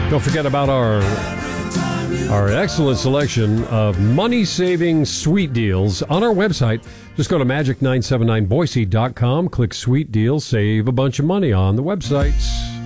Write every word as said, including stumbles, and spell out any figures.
Don't forget about our our excellent selection of money-saving sweet deals on our website. Just go to magic nine seven nine boise dot com, click Sweet Deals, save a bunch of money on the websites.